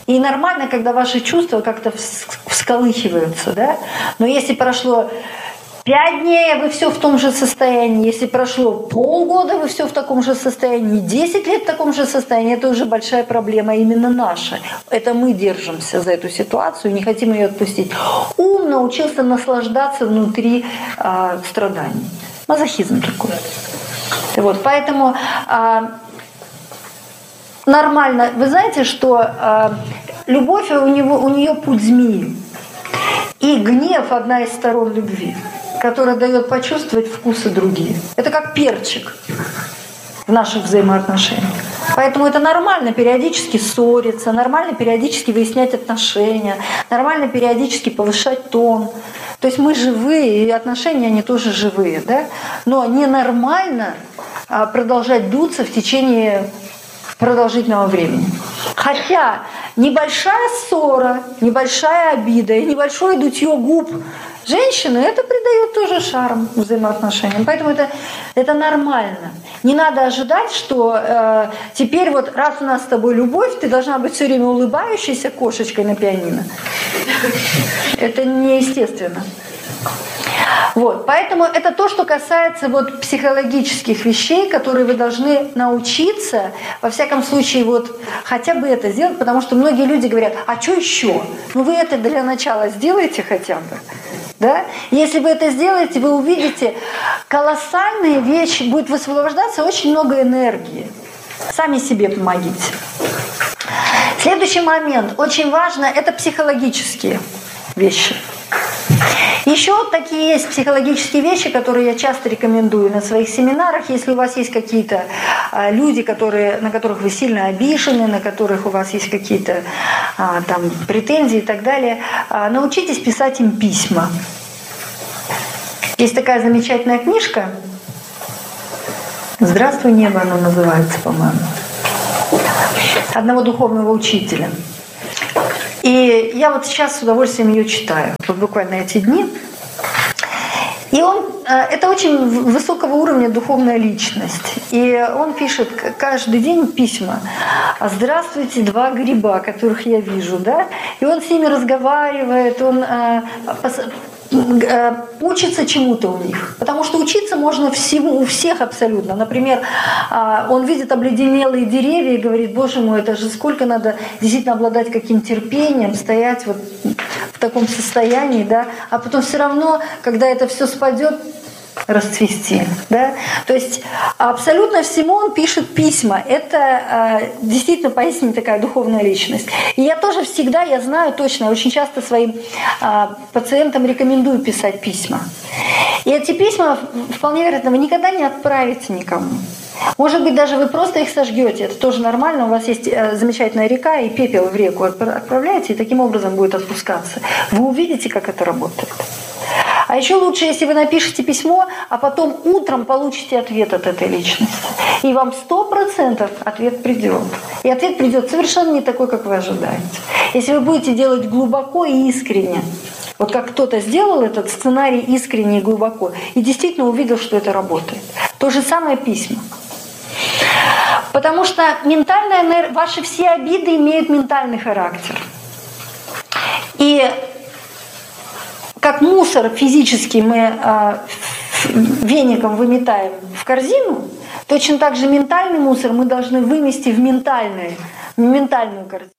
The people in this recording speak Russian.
И нормально, когда ваши чувства как-то всколыхиваются, да? Но если прошло 5 дней, вы все в том же состоянии. Если прошло полгода, вы все в таком же состоянии. 10 лет в таком же состоянии, это уже большая проблема именно наша. Это мы держимся за эту ситуацию, не хотим ее отпустить. Ум научился наслаждаться внутри страданий. Мазохизм такой. Вот, поэтому нормально. Вы знаете, что любовь у нее путь змеи. И гнев одна из сторон любви, которая дает почувствовать вкусы другие. Это как перчик в наших взаимоотношениях. Поэтому это нормально периодически ссориться, нормально периодически выяснять отношения, нормально периодически повышать тон. То есть мы живые, и отношения они тоже живые, да? Но ненормально продолжать дуться в течение продолжительного времени. Хотя небольшая ссора, небольшая обида и небольшое дутье губ женщины, это придает тоже шарм взаимоотношениям. Поэтому это нормально. Не надо ожидать, что теперь вот раз у нас с тобой любовь, ты должна быть все время улыбающейся кошечкой на пианино. Это неестественно. Вот, поэтому это то, что касается вот психологических вещей, которые вы должны научиться, во всяком случае, вот хотя бы это сделать, потому что многие люди говорят, а что еще? Ну вы это для начала сделайте хотя бы. Да? Если вы это сделаете, вы увидите колоссальные вещи, будет высвобождаться очень много энергии. Сами себе помогите. Следующий момент, очень важно, это психологические вещи. Еще такие есть психологические вещи, которые я часто рекомендую на своих семинарах. Если у вас есть какие-то люди, на которых вы сильно обижены, на которых у вас есть какие-то там претензии и так далее, научитесь писать им письма. Есть такая замечательная книжка «Здравствуй, небо» она называется, по-моему, одного духовного учителя. И я вот сейчас с удовольствием ее читаю, вот буквально эти дни. И это очень высокого уровня духовная личность. И он пишет каждый день письма. «Здравствуйте, 2 гриба, которых я вижу». Да? И он с ними разговаривает, он учится чему-то у них. Потому что учиться можно всему, у всех абсолютно. Например, он видит обледенелые деревья и говорит, боже мой, это же сколько надо действительно обладать каким терпением, стоять вот в таком состоянии, да? А потом все равно, когда это все спадет, расцвести. Да? То есть абсолютно всему он пишет письма. Это действительно поистине такая духовная личность. И я тоже всегда, я знаю точно, я очень часто своим пациентам рекомендую писать письма. И эти письма, вполне вероятно, вы никогда не отправите никому. Может быть, даже вы просто их сожгете. Это тоже нормально. У вас есть замечательная река, и пепел в реку отправляете, и таким образом будет отпускаться. Вы увидите, как это работает. А еще лучше, если вы напишете письмо, а потом утром получите ответ от этой личности. И вам 100% ответ придет. И ответ придет совершенно не такой, как вы ожидаете. Если вы будете делать глубоко и искренне, вот как кто-то сделал этот сценарий искренне и глубоко, и действительно увидел, что это работает. То же самое письма. Потому что ваши все обиды имеют ментальный характер. И как мусор физически мы веником выметаем в корзину, точно так же ментальный мусор мы должны вымести в ментальную корзину.